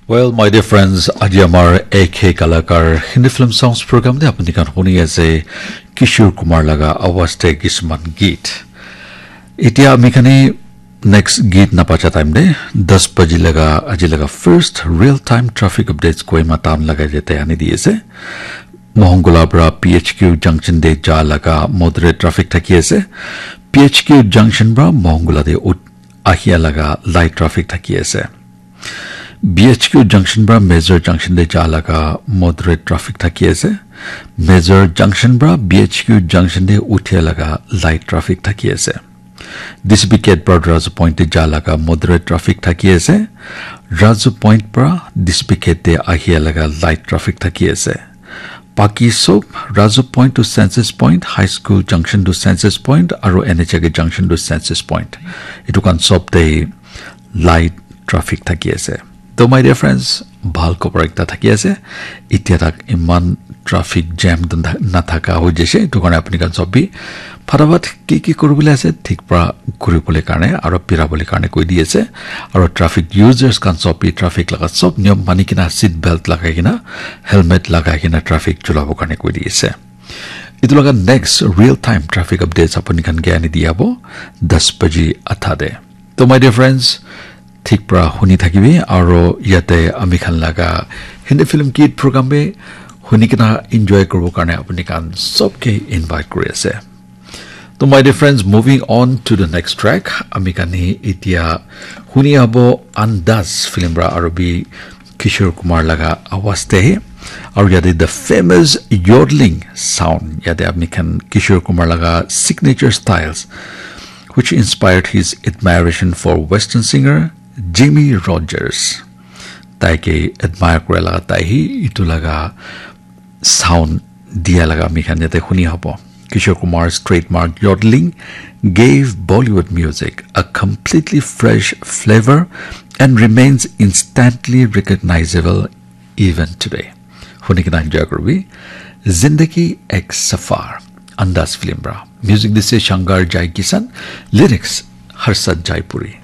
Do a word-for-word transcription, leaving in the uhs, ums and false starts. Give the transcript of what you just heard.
Well, my dear friends, আজি আমাৰ এক হে কলাকাৰ Hindi film songs program de apni kan শুনি আছে কিশোৰ কুমাৰ লগা আৱাজতে কিছুমান গীত এতিয়া আমি খানি next গীত নাপাচা টাইম দে দহ বাজি লগা আজি লগা first real time traffic updates কোইমা town লগা যেতে আনি দিয়েছে মহংগোলা পৰা P H Q junction de যা লগা moderate traffic থাকি আছে P H Q junction পৰা মহংগোলা de আহিয়া লগা light traffic থাকি আছে B H Q junction bra major junction de jalaga moderate traffic thaki ase major junction bra B H Q junction de uthia laga light traffic thaki ase this biket bra Razu point de jalaga moderate traffic thaki ase Razu point bra this biket de ahia laga light traffic thaki ase Paki soap Razu point to census point high school junction to census point aro N H A junction to census point itu kan soap de light traffic thaki ase So my dear friends, bhal ko ekta thaki ase itia tak iman traffic jam na thaka ho jese to kone apni kan sobi pharabat ki ki koribole ase thik pra koribole karone aro pirabole karone koi di ase aro traffic users kan sobi traffic laga sob niyam mani kina seat belt lagai kina helmet lagai kina traffic chulabo karone koi di ase itu laga next real time traffic updates apni kan gyani diabo ten baji athade So my dear friends ঠিক পৰা শুনি থাকিবি আৰু ইয়াতে আমি খান লাগা Hindi film গীত প্ৰগ্ৰামে শুনি কিনা এনজয় কৰিব কাৰণে আপুনি কান সবকে ইনভাইট কৰি আছে তো মাই dear friends moving on to the next track আমি কানি এতিয়া শুনি আব আন্দাজ ফিল্ম ৰা আৰু বি কিশোৰ কুমাৰ লাগা আৱাজতে আৰু ইয়াতে দ্য ফেমাস yodeling sound ইয়াতে আপুনি খান কিশোৰ কুমাৰ লাগা signature styles which inspired his admiration for western singer Jimmy Rogers taike admire korela tahi itu laga sound dia laga mikhane te khuni hobo Kishore Kumar's trademark yodeling gave Bollywood music a completely fresh flavor and remains instantly recognizable even today khuni kina enjoy korbi Zindagi Ek Safar Andaz film bra music this is Shankar Jai Kisan lyrics Harsad Jaipuri